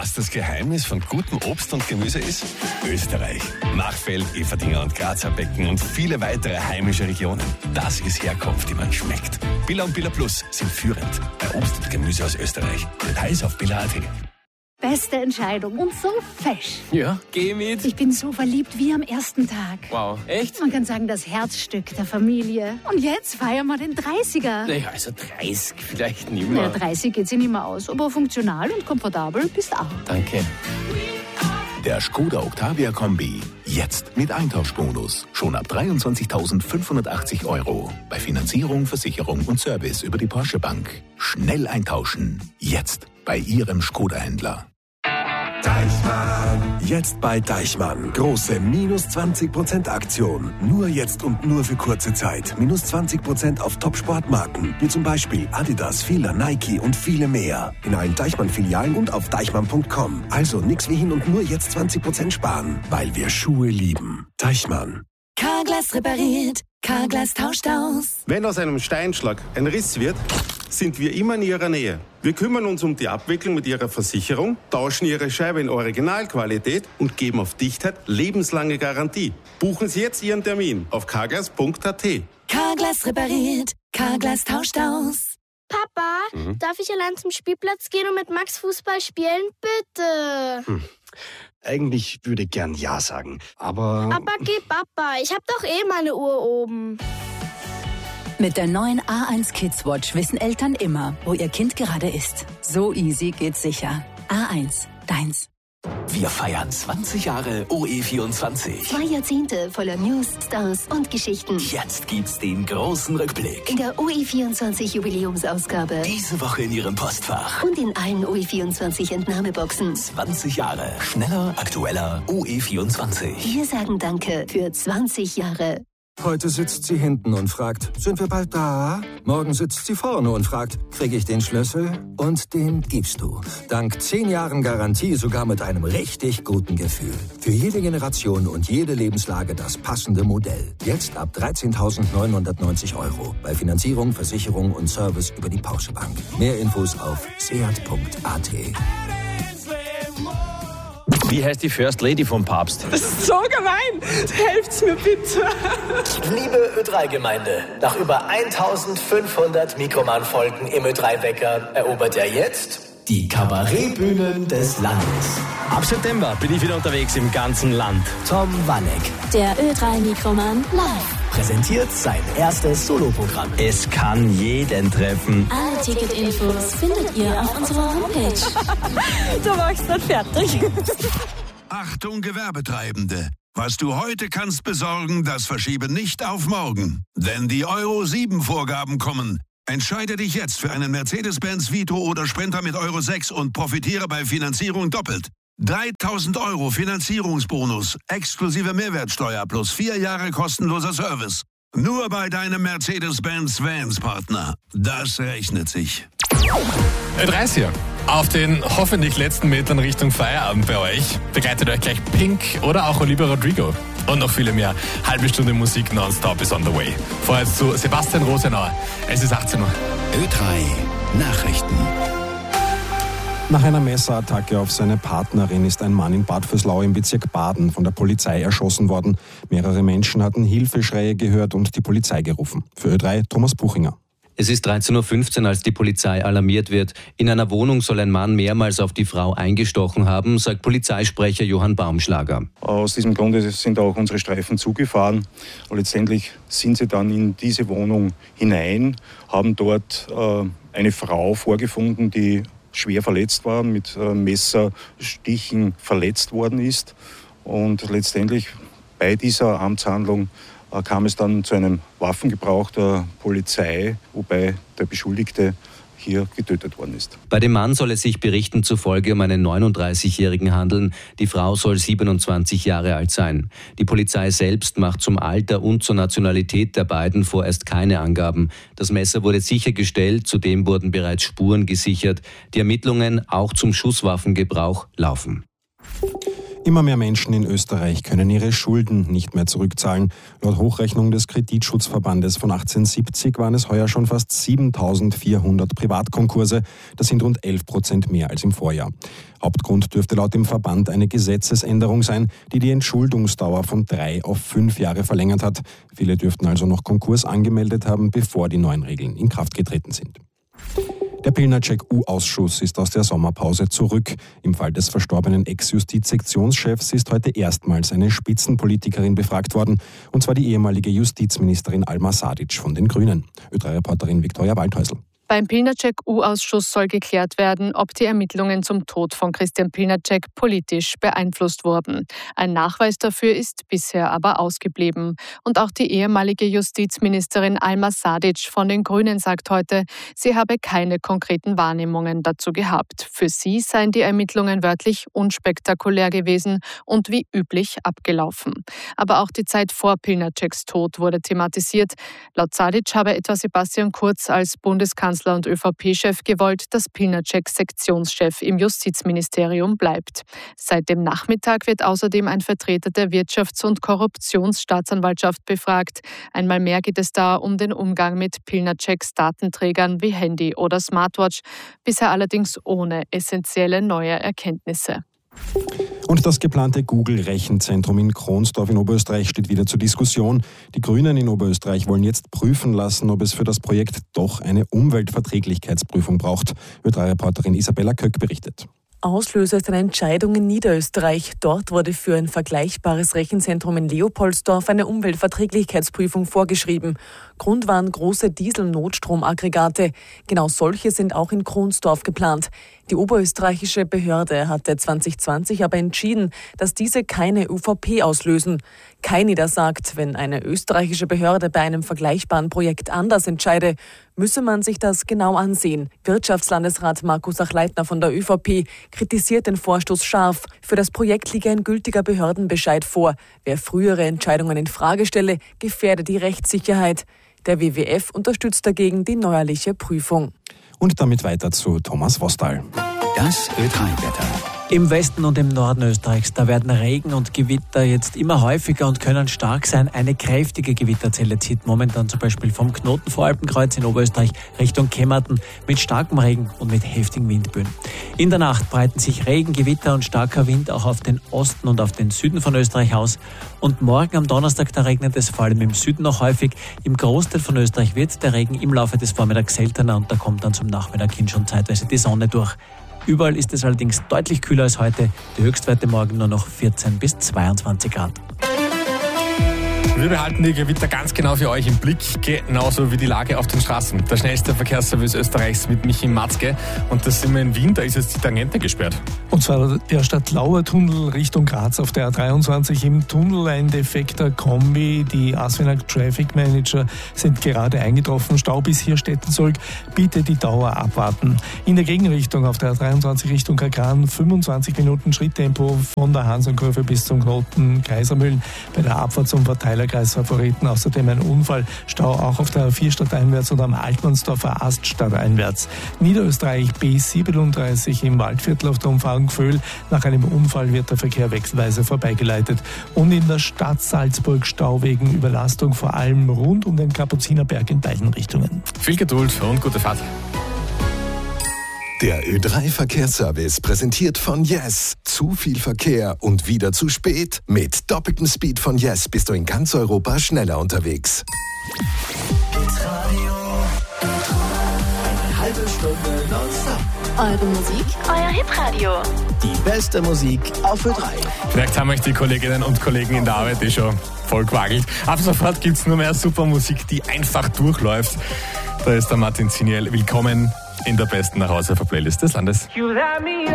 Was das Geheimnis von gutem Obst und Gemüse ist? Österreich. Machfeld, Everdinger und Grazer Becken und viele weitere heimische Regionen. Das ist Herkunft, die man schmeckt. Billa und Billa Plus sind führend bei Obst und Gemüse aus Österreich. Details auf billa.at. Beste Entscheidung und so fesch. Ja, geh mit. Ich bin so verliebt wie am ersten Tag. Wow, echt? Man kann sagen, das Herzstück der Familie. Und jetzt feiern wir den 30er. Naja, also 30 vielleicht nicht Na, mehr. 30 geht sich nicht mehr aus, aber funktional und komfortabel bist auch. Danke. Der Skoda Octavia Kombi. Jetzt mit Eintauschbonus. Schon ab 23.580 €. Bei Finanzierung, Versicherung und Service über die Porsche Bank. Schnell eintauschen. Jetzt bei Ihrem Skoda-Händler. Deichmann. Jetzt bei Deichmann. Große minus 20% Aktion. Nur jetzt und nur für kurze Zeit. Minus 20% auf Top-Sportmarken. Wie zum Beispiel Adidas, Fila, Nike und viele mehr. In allen Deichmann-Filialen und auf deichmann.com. Also nix wie hin und nur jetzt 20% sparen. Weil wir Schuhe lieben. Deichmann. Carglass repariert, Carglass tauscht aus. Wenn aus einem Steinschlag ein Riss wird, sind wir immer in Ihrer Nähe. Wir kümmern uns um die Abwicklung mit Ihrer Versicherung, tauschen Ihre Scheibe in Originalqualität und geben auf Dichtheit lebenslange Garantie. Buchen Sie jetzt Ihren Termin auf carglass.at. Carglass repariert, Carglass tauscht aus. Papa, darf ich allein zum Spielplatz gehen und mit Max Fußball spielen? Bitte. Eigentlich würde ich gern Ja sagen, aber... Aber geh, Papa, ich hab doch eh meine Uhr oben. Mit der neuen A1 Kids Watch wissen Eltern immer, wo ihr Kind gerade ist. So easy geht's sicher. A1, deins. Wir feiern 20 Jahre OE24. 2 Jahrzehnte voller News, Stars und Geschichten. Jetzt gibt's den großen Rückblick. In der OE24 Jubiläumsausgabe. Diese Woche in Ihrem Postfach. Und in allen OE24 Entnahmeboxen. 20 Jahre. Schneller, aktueller OE24. Wir sagen Danke für 20 Jahre. Heute sitzt sie hinten und fragt, sind wir bald da? Morgen sitzt sie vorne und fragt, kriege ich den Schlüssel? Und den gibst du. Dank 10 Jahren Garantie sogar mit einem richtig guten Gefühl. Für jede Generation und jede Lebenslage das passende Modell. Jetzt ab 13.990 €. Bei Finanzierung, Versicherung und Service über die Porsche Bank. Mehr Infos auf seat.at. Wie heißt die First Lady vom Papst? Das ist so gemein. Helft's mir bitte. Liebe Ö3-Gemeinde, nach über 1500 Mikroman-Folgen im Ö3-Wecker erobert er jetzt die Kabarettbühnen des Landes. Ab September bin ich wieder unterwegs im ganzen Land. Tom Wanneck Der Ö3-Mikroman live. präsentiert sein erstes Soloprogramm. Es kann jeden treffen. Alle Ticketinfos findet ihr auf unserer Homepage. Du machst dann fertig. Achtung Gewerbetreibende. Was du heute kannst besorgen, das verschiebe nicht auf morgen. Denn die Euro 7 Vorgaben kommen. Entscheide dich jetzt für einen Mercedes-Benz Vito oder Sprinter mit Euro 6 und profitiere bei Finanzierung doppelt. 3.000 € Finanzierungsbonus, exklusive Mehrwertsteuer plus 4 Jahre kostenloser Service. Nur bei deinem Mercedes-Benz Vans-Partner. Das rechnet sich. Ö30. Auf den hoffentlich letzten Metern Richtung Feierabend bei euch begleitet euch gleich Pink oder auch Olivia Rodrigo. Und noch viele mehr. Halbe Stunde Musik nonstop is on the way. Vorher zu Sebastian Rosenauer. Es ist 18 Uhr. Ö3 Nachrichten. Nach einer Messerattacke auf seine Partnerin ist ein Mann in Bad Vöslau im Bezirk Baden von der Polizei erschossen worden. Mehrere Menschen hatten Hilfeschreie gehört und die Polizei gerufen. Für Ö3 Thomas Buchinger. Es ist 13.15 Uhr, als die Polizei alarmiert wird. In einer Wohnung soll ein Mann mehrmals auf die Frau eingestochen haben, sagt Polizeisprecher Johann Baumschlager. Aus diesem Grunde sind auch unsere Streifen zugefahren. Und letztendlich sind sie dann in diese Wohnung hinein, haben dort eine Frau vorgefunden, die schwer verletzt war, mit Messerstichen verletzt worden ist. Und letztendlich bei dieser Amtshandlung kam es dann zu einem Waffengebrauch der Polizei, wobei der Beschuldigte hier getötet worden ist. Bei dem Mann soll es sich Berichten zufolge um einen 39-Jährigen handeln. Die Frau soll 27 Jahre alt sein. Die Polizei selbst macht zum Alter und zur Nationalität der beiden vorerst keine Angaben. Das Messer wurde sichergestellt, zudem wurden bereits Spuren gesichert. Die Ermittlungen auch zum Schusswaffengebrauch laufen. Immer mehr Menschen in Österreich können ihre Schulden nicht mehr zurückzahlen. Laut Hochrechnung des Kreditschutzverbandes von 1870 waren es heuer schon fast 7.400 Privatkonkurse. Das sind rund 11% mehr als im Vorjahr. Hauptgrund dürfte laut dem Verband eine Gesetzesänderung sein, die die Entschuldungsdauer von 3 auf 5 Jahre verlängert hat. Viele dürften also noch Konkurs angemeldet haben, bevor die neuen Regeln in Kraft getreten sind. Der Pilnacek-U-Ausschuss ist aus der Sommerpause zurück. Im Fall des verstorbenen Ex-Justizsektionschefs ist heute erstmals eine Spitzenpolitikerin befragt worden, und zwar die ehemalige Justizministerin Alma Sadic von den Grünen. Ö3-Reporterin Viktoria Waldhäusl. Beim Pilnacek-U-Ausschuss soll geklärt werden, ob die Ermittlungen zum Tod von Christian Pilnacek politisch beeinflusst wurden. Ein Nachweis dafür ist bisher aber ausgeblieben. Und auch die ehemalige Justizministerin Alma Sadic von den Grünen sagt heute, sie habe keine konkreten Wahrnehmungen dazu gehabt. Für sie seien die Ermittlungen wörtlich unspektakulär gewesen und wie üblich abgelaufen. Aber auch die Zeit vor Pilnaceks Tod wurde thematisiert. Laut Sadic habe etwa Sebastian Kurz als Bundeskanzler und ÖVP-Chef gewollt, dass Pilnacek Sektionschef im Justizministerium bleibt. Seit dem Nachmittag wird außerdem ein Vertreter der Wirtschafts- und Korruptionsstaatsanwaltschaft befragt. Einmal mehr geht es da um den Umgang mit Pilnaceks Datenträgern wie Handy oder Smartwatch, bisher allerdings ohne essentielle neue Erkenntnisse. Und das geplante Google-Rechenzentrum in Kronsdorf in Oberösterreich steht wieder zur Diskussion. Die Grünen in Oberösterreich wollen jetzt prüfen lassen, ob es für das Projekt doch eine Umweltverträglichkeitsprüfung braucht. Ö3-Reporterin Isabella Köck berichtet. Auslöser ist eine Entscheidung in Niederösterreich. Dort wurde für ein vergleichbares Rechenzentrum in Leopoldsdorf eine Umweltverträglichkeitsprüfung vorgeschrieben. Grund waren große Diesel-Notstromaggregate. Genau solche sind auch in Kronsdorf geplant. Die oberösterreichische Behörde hatte 2020 aber entschieden, dass diese keine ÖVP auslösen. Keinida sagt, wenn eine österreichische Behörde bei einem vergleichbaren Projekt anders entscheide, müsse man sich das genau ansehen. Wirtschaftslandesrat Markus Achleitner von der ÖVP kritisiert den Vorstoß scharf. Für das Projekt liege ein gültiger Behördenbescheid vor. Wer frühere Entscheidungen in Frage stelle, gefährde die Rechtssicherheit. Der WWF unterstützt dagegen die neuerliche Prüfung. Und damit weiter zu Thomas Vostal. Das Ö3-Wetter. Im Westen und im Norden Österreichs, da werden Regen und Gewitter jetzt immer häufiger und können stark sein. Eine kräftige Gewitterzelle zieht momentan zum Beispiel vom Knotenvoralpenkreuz in Oberösterreich Richtung Kemmerten mit starkem Regen und mit heftigen Windböen. In der Nacht breiten sich Regen, Gewitter und starker Wind auch auf den Osten und auf den Süden von Österreich aus. Und morgen am Donnerstag, da regnet es vor allem im Süden noch häufig. Im Großteil von Österreich wird der Regen im Laufe des Vormittags seltener und da kommt dann zum Nachmittag hin schon zeitweise die Sonne durch. Überall ist es allerdings deutlich kühler als heute. Die Höchstwerte morgen nur noch 14 bis 22 Grad. Wir behalten die Gewitter ganz genau für euch im Blick, genauso wie die Lage auf den Straßen. Der schnellste Verkehrsservice Österreichs mit Michi Matzke. Und das sind wir in Wien, da ist jetzt die Tangente gesperrt. Und zwar der Stadtlauer-Tunnel Richtung Graz auf der A23. Im Tunnel ein defekter Kombi. Die Asfinag Traffic Manager sind gerade eingetroffen. Stau bis Hirstetten-Zolk. Bitte die Dauer abwarten. In der Gegenrichtung auf der A23 Richtung Kagran 25 Minuten Schritttempo von der Hansenkurve bis zum Knoten Kaisermühlen. Bei der Abfahrt zum Verteilerkreis Favoriten außerdem ein Unfall. Stau auch auf der A4 stadteinwärts und am Altmannsdorfer Ast stadteinwärts. Niederösterreich B37 im Waldviertel auf der Umfahrung Gföhl. Nach einem Unfall wird der Verkehr wechselweise vorbeigeleitet. Und in der Stadt Salzburg Stau wegen Überlastung, vor allem rund um den Kapuzinerberg in beiden Richtungen. Viel Geduld und gute Fahrt. Der Ö3-Verkehrsservice präsentiert von Yes. Zu viel Verkehr und wieder zu spät? Mit doppeltem Speed von Yes bist du in ganz Europa schneller unterwegs. Eine halbe Stunde nonstop. Eure Musik, euer Hitradio. Die beste Musik auf Ö3. Vielleicht haben euch die Kolleginnen und Kollegen in der Arbeit schon voll quagelt. Ab sofort gibt es nur mehr super Musik, die einfach durchläuft. Da ist der Martin Ziniel. Willkommen in der besten Nachhause-Playlist des Landes.